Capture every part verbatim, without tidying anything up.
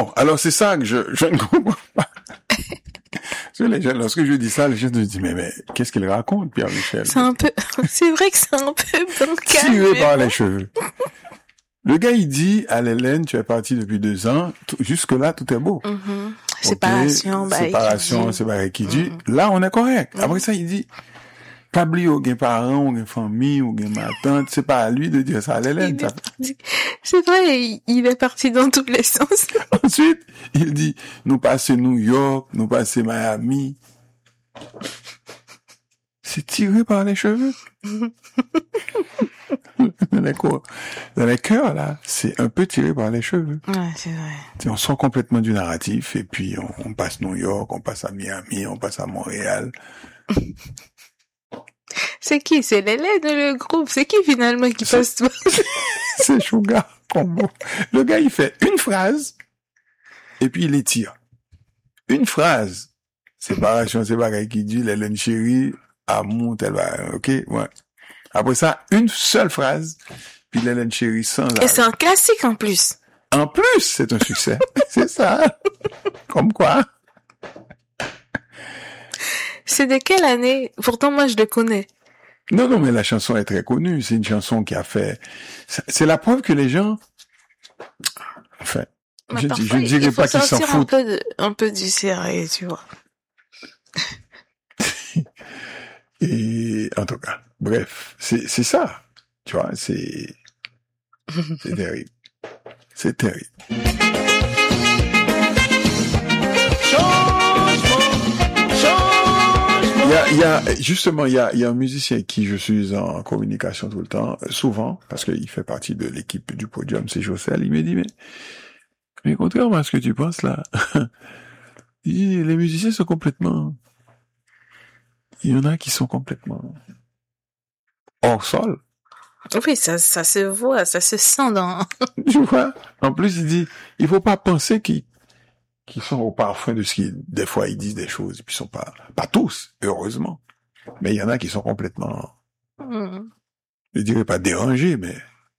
Bon, alors c'est ça que je, je ne comprends pas. Parce que les gens, lorsque je dis ça, les gens se disent, mais, mais, qu'est-ce qu'il raconte, Pierre-Michel? C'est un peu, c'est vrai que c'est un peu bancal. Tiré par les cheveux. Le gars, il dit à l'Hélène, tu es parti depuis deux ans, jusque-là, tout est beau. Mm-hmm. Okay. Séparation, bah, séparation, c'est pas qui dit. Là, on est correct. Mm-hmm. Après ça, il dit, Pabli ou gen parents, ou gen famille, ou gen ma tante, c'est pas à lui de dire ça à l'Hélène. Ça... C'est vrai, il, il est parti dans tous les sens. Ensuite, il dit, nous passons New York, nous passons Miami. C'est tiré par les cheveux. Dans les cours, dans les cœurs, là, c'est un peu tiré par les cheveux. Ouais, c'est vrai. T'sais, on sort complètement du narratif, et puis on, on passe New York, on passe à Miami, on passe à Montréal. C'est qui? C'est l'élève de le groupe. C'est qui finalement qui c'est, passe tout? C'est Sugar Combo. Le gars, il fait une phrase, et puis il étire. Une phrase. Séparation, c'est pas qui dit, l'Hélène chérie, amour, tel va, ok, ouais. Après ça, une seule phrase, puis l'Hélène chérie sans arrêt. Et c'est un classique en plus. En plus, c'est un succès. C'est ça. Comme quoi. C'est de quelle année? Pourtant, moi, je le connais. Non, non, mais la chanson est très connue. C'est une chanson qui a fait... C'est la preuve que les gens... Enfin, bah, je parfois, ne dirais pas qu'ils s'en foutent. Un peu, de, un peu du sérieux, tu vois. Et en tout cas, bref, c'est c'est ça. Tu vois, c'est... C'est terrible. C'est terrible. Il y a, il y a, justement, il y a, il y a un musicien avec qui je suis en communication tout le temps, souvent, parce qu'il fait partie de l'équipe du podium, c'est Jocel. Il me dit, mais, mais contrairement à ce que tu penses là, il dit, les musiciens sont complètement, il y en a qui sont complètement hors sol. Oui, ça, ça se voit, ça se sent dans... Tu vois? En plus, il dit, il faut pas penser qu'ils, qu'ils sont au parfum de ce qu'ils, des fois, ils disent des choses, et puis ils sont pas, pas tous, heureusement. Mais il y en a qui sont complètement, mm. je dirais pas dérangés, mais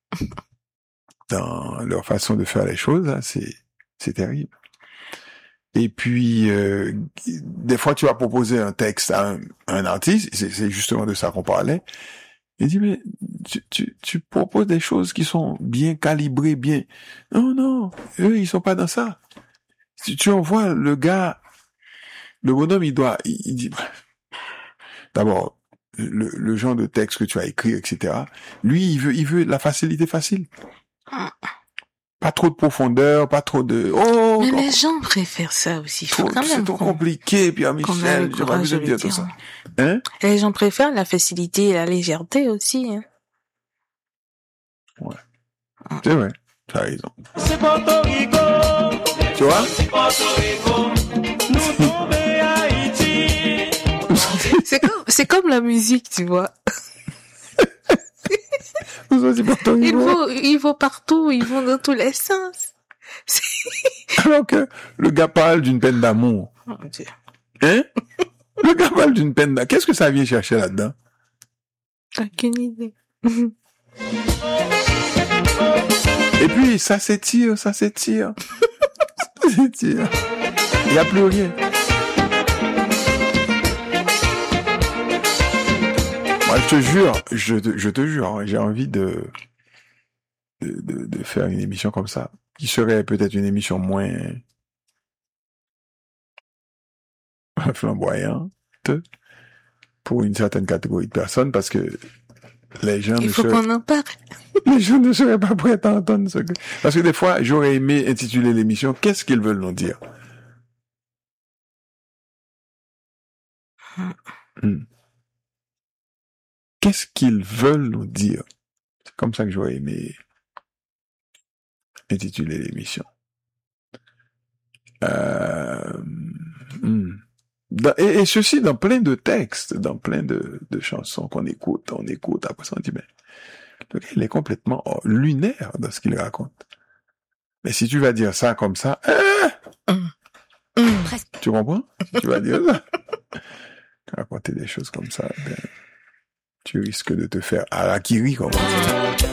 dans leur façon de faire les choses, là, c'est, c'est terrible. Et puis, euh, des fois, tu vas proposer un texte à un, à un artiste, c'est, c'est justement de ça qu'on parlait. Il dit, mais tu, tu, tu proposes des choses qui sont bien calibrées, bien... Non, non, eux, ils sont pas dans ça. Si tu envoies le gars, le bonhomme, il doit... Il, il dit... D'abord, le, le genre de texte que tu as écrit, et cetera. Lui, il veut, il veut la facilité facile. Pas trop de profondeur, pas trop de... Oh, mais oh, les gens préfèrent ça aussi. Faut trop, quand même c'est trop compliqué, Pierre-Michel. J'ai pas besoin de dire tout ça. Hein? Les gens préfèrent la facilité et la légèreté aussi. Hein. Ouais. Ah. C'est vrai. Tu as raison. Tu vois? c'est comme, c'est comme la musique, tu vois. Ils vont, ils vont partout, ils vont dans tous les sens. Alors que le gars parle d'une peine d'amour. Oh, Dieu. Hein? Le gars parle d'une peine d'amour. Qu'est-ce que ça vient chercher là-dedans? Aucune idée. Et puis, ça s'étire, ça s'étire. Ça s'étire. Il n'y a plus rien. Moi, je te jure, je te, je te jure, j'ai envie de, de, de, de faire une émission comme ça, qui serait peut-être une émission moins flamboyante pour une certaine catégorie de personnes, parce que les gens Il ne faut seraient, qu'on en parle. les gens ne seraient pas prêts à entendre ce que, parce que des fois, j'aurais aimé intituler l'émission, qu'est-ce qu'ils veulent nous dire? Hmm. Qu'est-ce qu'ils veulent nous dire? C'est comme ça que j'aurais aimé intituler l'émission. Euh, hmm. dans, et, et ceci dans plein de textes, dans plein de, de chansons qu'on écoute, on écoute, après ça on dit, ben, le gars, il est complètement oh, lunaire dans ce qu'il raconte. Mais si tu vas dire ça comme ça, hein, mmh. Mmh. Tu comprends? Tu vas dire ça. Raconter des choses comme ça, ben, tu risques de te faire harakiri, comme on dit.